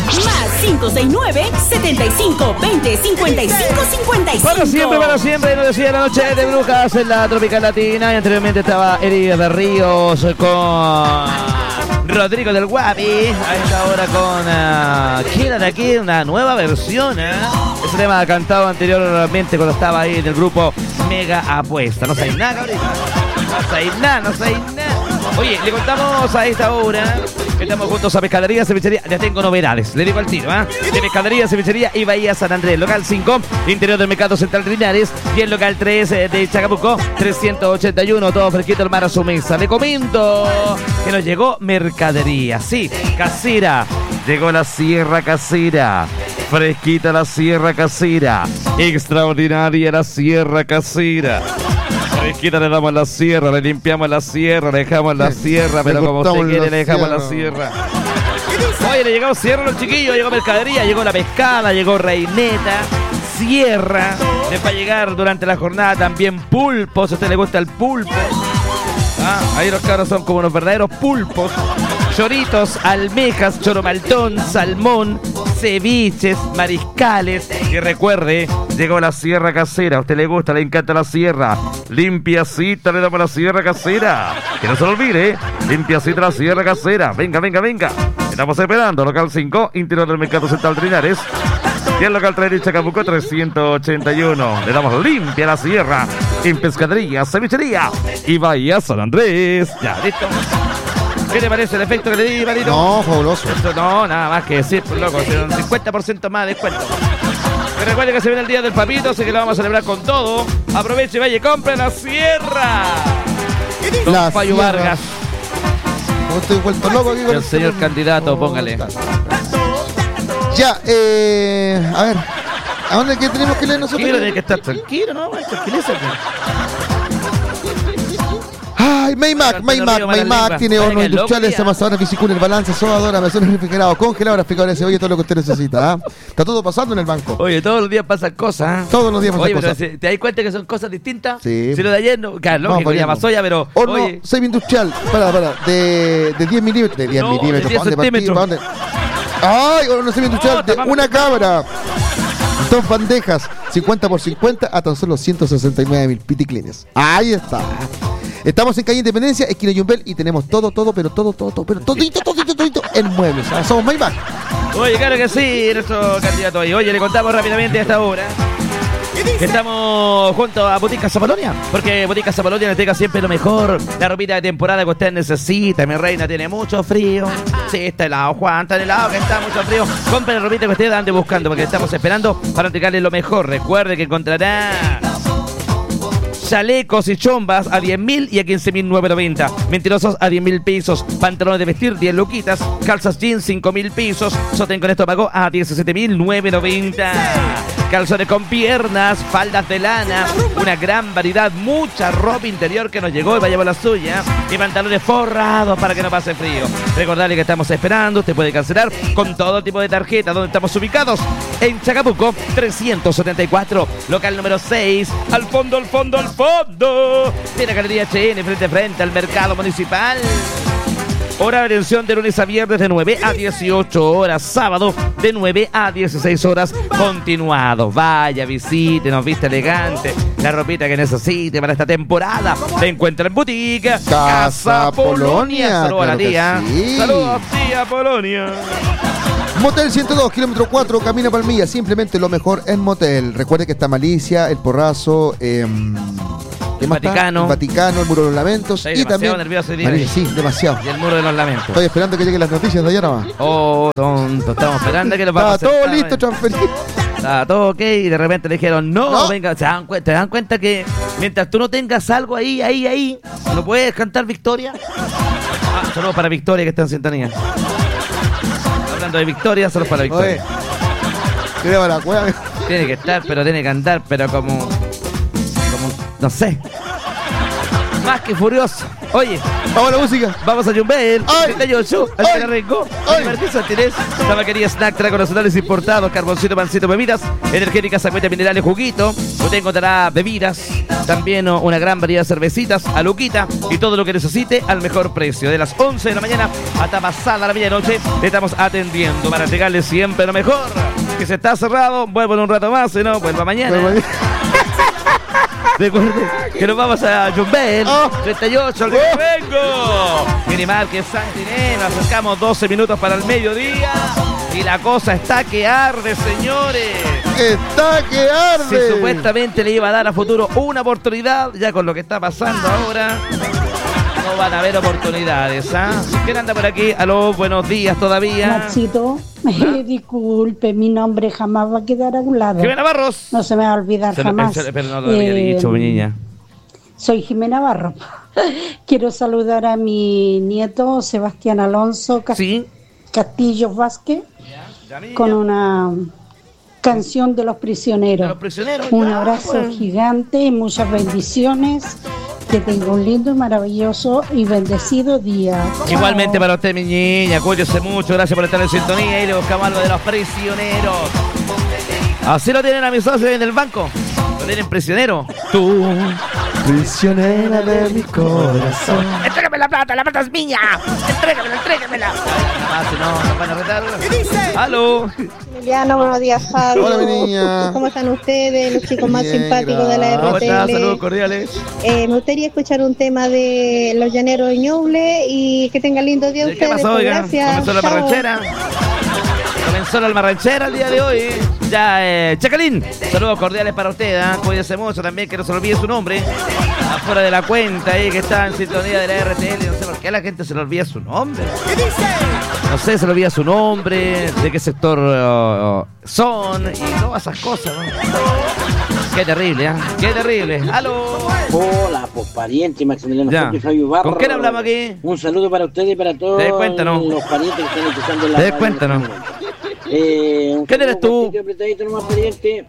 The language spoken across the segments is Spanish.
Más 569-7520-5555. Para siempre, nos decía la noche de brujas en la tropical latina. Y anteriormente estaba Eri de Ríos con Rodrigo del Guapi. A esta hora con ¿quién era de aquí? Una nueva versión, Ese tema cantado anteriormente cuando estaba ahí en el grupo Mega Apuesta. No sabéis nada, cabrón. No sabéis nada. Oye, le contamos a esta hora que estamos juntos a Pescadería, Cevichería. Ya tengo novedades, le digo al tiro, de Pescadería, Cevichería y Bahía San Andrés. Local 5, interior del Mercado Central de Linares. Y el local 3 de Chacabuco, 381. Todo fresquito, el mar a su mesa. Le comento que nos llegó mercadería. Sí, casera. Llegó la sierra casera. Fresquita la sierra casera. Extraordinaria la sierra casera. Fresquita le damos la sierra, le limpiamos la sierra, le dejamos la sierra, pero como usted quiere le dejamos la sierra. Oye, le llegó sierra a los chiquillos, llegó mercadería, llegó la pescada, llegó reineta, sierra. Les va a llegar durante la jornada también pulpos, si a usted le gusta el pulpo. Ahí los cabros son como unos verdaderos pulpos. Choritos, almejas, choromaltón, salmón, ceviches, mariscales. Y recuerde, llegó la sierra casera. A usted le gusta, le encanta la sierra. Limpiacita, le damos la sierra casera. Que no se lo olvide, limpiacita la sierra casera. Venga. Estamos esperando. Local 5, interior del Mercado Central de Linares. Y el local 3 de Chacabuco, 381. Le damos limpia la sierra en Pescadería, Cevichería y Bahía San Andrés. Ya, listo. ¿Qué te parece el efecto que le di, Marito? No, fabuloso. Esto no, nada más que decir, pues loco, un 50% más de descuento. Pero recuerde que se viene el día del papito, así que lo vamos a celebrar con todo. Aproveche y vaya y compre la sierra. Don Fayo Vargas. ¿Cómo estoy vuelto loco aquí con el señor candidato, póngale. Ya, a ver, ¿a dónde que tenemos que leer nosotros? Tiene que estar tranquilo, ¿no? Tranquilízate. Ay, Maymac tiene hornos industriales, amasadores, bicicletas, balance, sobadora, mesón refrigerado, congelador, aspicador de cebolla, todo lo que usted necesita, Está todo pasando en el banco. Oye, todos los días pasan cosas, Todos los días pasan cosas. ¿Te das cuenta que son cosas distintas? Sí. Si lo de ayer no, claro, lógico, ya pasó ya, pero... Horno oye, semi-industrial, de 10 milímetros. De 10 milímetros, de 10 centímetros. ¿Para dónde? Ay, horno semi-industrial de una cámara. Dos bandejas, 50 por 50 a tan solo 169.000 piticlines. Ahí está. Estamos en calle Independencia, esquina Yumbel, y tenemos todo, pero todito en muebles. Somos Maymac. Oye, claro que sí, nuestro candidato ahí. Oye, le contamos rápidamente a esta hora que estamos junto a Boticas Zapolonia, porque Boticas Zapolonia le entrega siempre lo mejor, la ropita de temporada que usted necesita. Mi reina, tiene mucho frío. Sí, está helado, Juan, está helado, que está mucho frío. Compre la ropita que usted ande buscando, porque estamos esperando para entregarle lo mejor. Recuerde que encontrará chalecos y chombas a 10.000 y a 15.990. Mentirosos a 10.000 pesos. Pantalones de vestir 10 luquitas. Calzas jeans 5.000 pesos. Sotén con estómago a 17.990. Calzones con piernas, faldas de lana, una gran variedad, mucha ropa interior que nos llegó y va a llevar la suya. Y pantalones forrados para que no pase frío. Recordarle que estamos esperando, usted puede cancelar con todo tipo de tarjeta. Donde estamos ubicados, en Chacabuco 374, local número 6, al fondo. Tiene Galería HN frente al mercado municipal. Hora de atención de lunes a viernes de 9 a 18 horas. Sábado de 9 a 16 horas. Continuado. Vaya, visítenos, viste elegante. La ropita que necesite para esta temporada. Se encuentra en Boutique Casa Polonia. Saludos a la tía. Sí. Saludos, tía Polonia. Motel 102, kilómetro 4, Camino Palmilla. Simplemente lo mejor en motel. Recuerde que está Malicia, El Porrazo, el Vaticano. El Vaticano, el Muro de los Lamentos. Estoy demasiado nervioso hoy día. María, sí, demasiado. Y el Muro de los Lamentos. Estoy esperando que lleguen las noticias de allá nomás. Oh, tonto, estamos esperando que los vamos a Está todo listo, transferido. Está todo ok y de repente le dijeron, no. Venga, ¿te dan cuenta que mientras tú no tengas algo ahí, no puedes cantar Victoria? Saludos para Victoria que está en sintonía. Hablando de Victoria, saludos para Victoria. Oye, la cueva. Tiene que estar, pero tiene que andar, pero como no sé. Más que furioso. Oye, Vamos a la música. vamos a Jumbel, ¡Ay! 38, ¡Ay! al Rengo, ¡Ay! Martín Santinés, tabaquería Snack, tragos nacionales importados, carboncito, pancito, bebidas, energéticas, agüitas minerales, juguito. Usted encontrará bebidas, también una gran variedad de cervecitas, aluquita y todo lo que necesite al mejor precio. De las 11 de la mañana hasta pasada la medianoche, le estamos atendiendo para entregarle siempre lo mejor. Que se está cerrado, vuelvo en un rato más, si no, vuelva mañana. Recuerde que nos vamos a Jumbel, 38, al día que vengo. Minimarket Santinés, nos acercamos 12 minutos para el mediodía. Y la cosa está que arde, señores. Está que arde. Si supuestamente le iba a dar a futuro una oportunidad, ya con lo que está pasando ahora, no van a haber oportunidades, ¿ah? ¿Quién anda por aquí? Aló, buenos días todavía. Maxito, disculpe, mi nombre jamás va a quedar a un lado. Jimena Barros. No se me va a olvidar jamás. Pero no lo había dicho, mi niña. Soy Jimena Barros. Quiero saludar a mi nieto Sebastián Alonso Sí. Castillo Vázquez Ya, mi niña. con una canción de los prisioneros. De los prisioneros, Un ya. abrazo gigante y muchas bendiciones. Que tenga un lindo y maravilloso y bendecido día. Chao. Igualmente para usted, mi niña, cuídese mucho, gracias por estar en sintonía y le buscamos algo de los prisioneros. Así lo tienen a mis socios en el banco, lo tienen prisionero. Tú, Prisionera de mi corazón. Entrégame la plata es mía. Entrégamela. además, si no, nos van a retar. Aló. Emiliano, buenos días, Fabio. Hola, mi niña. ¿Cómo están ustedes, los chicos más Bien, simpáticos de la ¿Cómo estás? RTL? Saludos cordiales. Me gustaría escuchar un tema de Los Llaneros de Ñuble y que tengan lindo día ¿Qué ustedes. pasó, pues, oiga? gracias. Comenzó la Chao. marranchera. Comenzó la marranchera el día de hoy. Ya, Chacalín, saludos cordiales para usted, ¿eh? Cuídese mucho también, que no se le olvide su nombre. Afuera de la cuenta ahí que está en sintonía de la RTL. No sé por qué a la gente se le olvida su nombre. No sé, se le olvida su nombre, de qué sector son y todas esas cosas, ¿no? Qué terrible, ¿eh? Qué terrible. ¡Aló! Hola, pues pariente Maximiliano Ya. Jorge Fabio Barro. ¿Con quién hablamos aquí? Un saludo para ustedes y para todos Te das cuenta, ¿no? los parientes que están escuchando la Te das radio cuenta, en ¿no? este momento. ¿Quién eres tú? Apretadito nomás, pariente,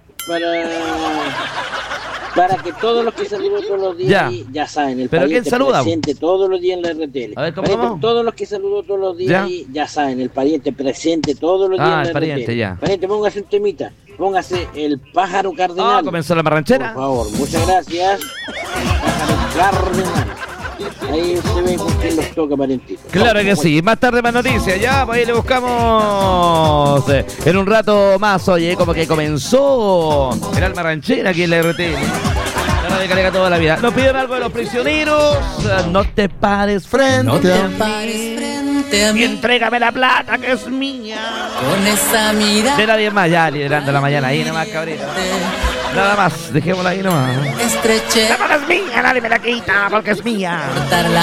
para que todos los que saludan todos los días ya saben, el ¿Pero pariente quién saluda? presente todos los días en la RTL. A ver, ¿cómo Pariente, vamos? todos los que saludan todos los días Ya. ya saben, el pariente presente todos los días en la el pariente, RTL. ya. Pariente, póngase un temita, póngase el pájaro cardenal. Comenzó la marranchera. Por favor, muchas gracias. Pájaro cardenal. Ahí se ve con quién los toca, parentito. Claro que sí, más tarde más noticias, ya, pues ahí le buscamos en un rato más, oye, como que comenzó el alma ranchera aquí en la RT. La radio que alega toda la vida. Nos piden algo de los prisioneros, no te pares frente No te a Pares mí frente a y mí entrégame la plata que es mía. con esa mirada De nadie más, ya liderando la mañana, ahí nomás, cabrito. Nada más, dejémosla ahí nomás. estreche, La plata es mía, nadie me la quita porque es mía. cortar la